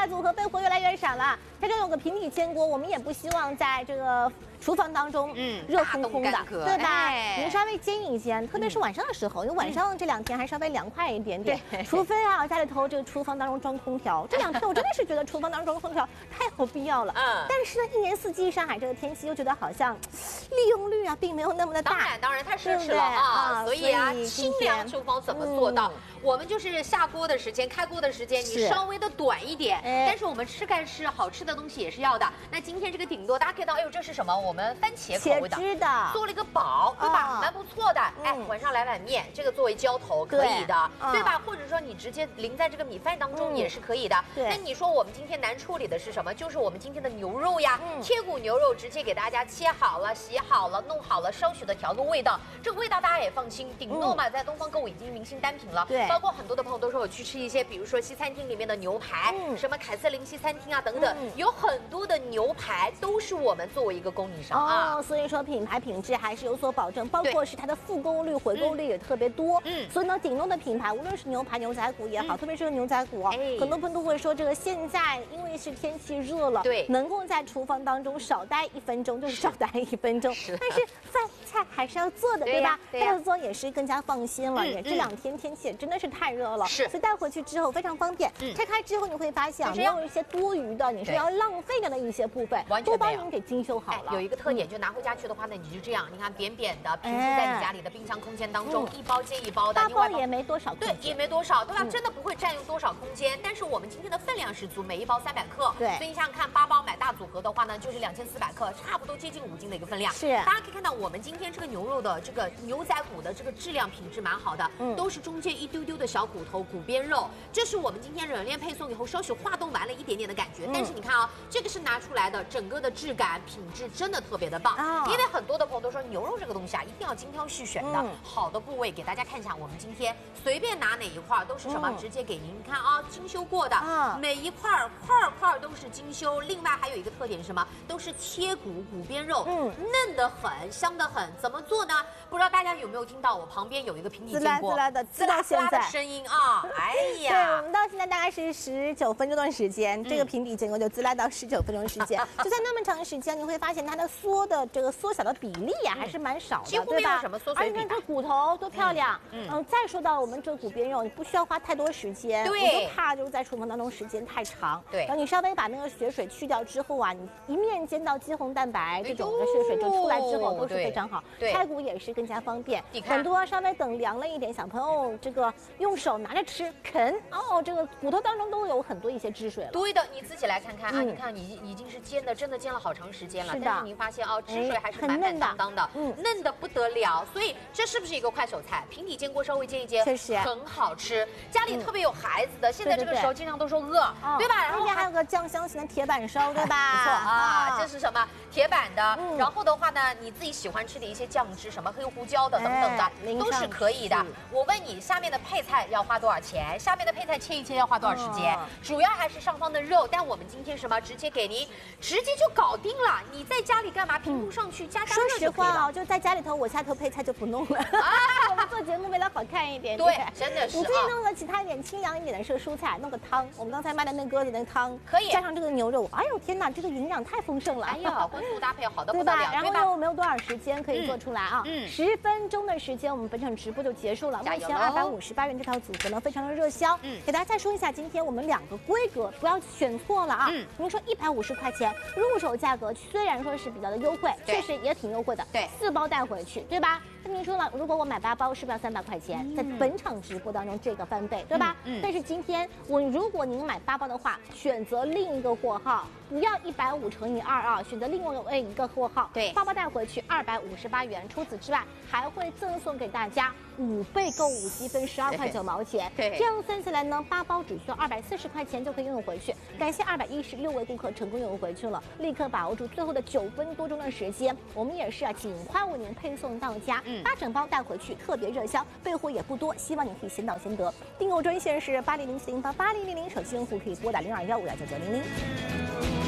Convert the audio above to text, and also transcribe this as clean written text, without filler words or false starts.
组合备货越来越少了。它这有个平底煎锅，我们也不希望在这个厨房当中，热烘烘的，对吧？你稍微煎一煎，特别是晚上的时候，因为晚上这2天还稍微凉快一点点。除非啊，家里头这个厨房当中装空调，这2天我真的是觉得厨房当中装空调太有必要了。但是呢，一年四季上海这个天气又觉得好像利用率啊并没有那么的大。 当然太奢侈了啊！所以啊，清凉厨房怎么做到？我们就是下锅的时间、开锅的时间，你稍微的短一点。但是我们吃干吃好吃的东西也是要的。那今天这个顶多大家可以看到，哎呦，这是什么？我们番茄口味的，做了一个煲，对吧？蛮不错的。哎，晚上来碗面，这个作为浇头可以的，对吧？或者说你直接淋在这个米饭当中也是可以的。那你说我们今天难处理的是什么？就是我们今天的牛肉呀，贴骨牛肉直接给大家切好了、洗好了、弄好了，稍许的调个味道。这个味道大家也放心，顶多嘛，在东方购物已经明星单品了。对，包括很多的朋友都说我去吃一些，比如说西餐厅里面的牛排，什么凯瑟琳西餐厅啊等等，有很多的牛排都是我们作为一个供应商啊。 所以说品牌品质还是有所保证，包括是它的复购率、回购率也特别多。所以呢，顶多的品牌，无论是牛排、牛仔骨也好，特别是牛仔骨啊，很多朋友都会说，这个现在因为是天气热了，对，能够在厨房当中少待1分钟就是少待1分钟，但是饭菜还是要做的，对吧？这个做也是更加放心了。也这2天天气也真的是太热了，所以带回去之后非常方便。拆开之后你会发现，没有一些多余的，你说要浪费掉的一些部分，都帮您给精修好了。 有一个特点，就拿回家去的话呢，你就这样，你看扁扁的，平时在你家里的冰箱空间当中，一包接一包的， 8包也没多少， 对，也没多少，对吧？真的不会占用多少空间。但是我们今天的分量是足，每一包300克，对，所以你想想看，8包买大组合的话呢，就是2400克，差不多接近5斤的一个分量。是，大家可以看到，我们今天这个牛肉的这个牛仔骨的这个质量品质蛮好的，都是中间一丢丢的小骨头骨边肉，这是我们今天冷链配送以后稍许化冻完了一点点的感觉。但是你看啊，这个是拿出来的，整个的质感品质真的特别的棒。因为很多的朋友都说牛肉这个东西啊，一定要精挑细选的，好的部位给大家看一下。我们今天随便拿哪一块都是什么，直接给您看啊，精修过的，每一块都是精修。另外还有一个特点是什么？都是切骨骨边肉，嫩得很，香得很。怎么做呢？不知道大家有没有听到我旁边有一个平底煎锅， 滋啦的声音啊！哎呀， 对，我们到现在大概是19分钟的时间，这个平底煎锅就滋啦到19分钟的时间，就在那么长的时间，你会发现它的这个缩小的比例呀，还是蛮少的， 几乎没有什么缩水比。 而且这骨头多漂亮，再说到我们这个骨边肉，你不需要花太多时间，我就怕就是在厨房当中时间太长，对，然后你稍微把那个血水去掉之后啊，你一面煎到肌红蛋白这种的血水就出来之后都是非常好，拆骨也是更加方便。很多稍微等凉了一点，小朋友这个用手拿着吃啃这个骨头当中都有很多一些汁水了。 对的，你自己来看看啊，你看你已经是煎的，真的煎了好长时间了，但是您发现汁水还是满满当当的，嫩的不得了。所以这是不是一个快手菜？平底煎锅稍微煎一煎，确实很好吃。家里特别有孩子的，现在这个时候经常都说饿，对吧？然后还有个酱香型的铁板烧，对吧？ 不错啊，这是什么？铁板的。然后的话呢，你自己喜欢吃的一些酱汁，什么黑胡椒的等等的，都是可以的。我问你，下面的配菜要花多少钱？下面的配菜切一切要花多少时间？主要还是上方的肉，但我们今天什么直接给您，直接就搞定了。你在家里干嘛？平铺上去加热就可以了。 说实话啊，就在家里头，我下头配菜就不弄了。我们做节目为了好看一点， 对，真的是。 你自己弄个其他一点清凉一点的蔬菜，弄个汤。我们刚才卖的那鸽子那个汤， 可以加上这个牛肉。哎呦天哪，这个营养太丰盛了！ 哎呀，荤素搭配好的不得了， 然后又没有多少时间可以做出来啊。10分钟的时间，我们本场直播就结束了。目前258元这套组合呢，非常的热销。给大家再说一下，今天我们2个规格，不要选错了啊。您说150块钱入手价格，虽然说是比较的优惠，确实也挺优惠的。对，4包带回去，对吧？那您说了，如果我买8包，是不是要300块钱？在本场直播当中，这个翻倍，对吧？但是今天如果您买8包的话，选择另一个货号，不要150乘以2啊，选择另外一个货号，对，8包带回去258元。除此之外，还会赠送给大家5倍购物积分12块9毛钱。对，这样算下来呢，8包只需要240块钱就可以拥有回去。感谢216位顾客成功拥有回去了，立刻把握住最后的9分多钟的时间，我们也是尽快为您配送到家。8整包带回去，特别热销，备货也不多，希望你可以先到先得。订购专线是8007088000，手机用户可以拨打0215299900。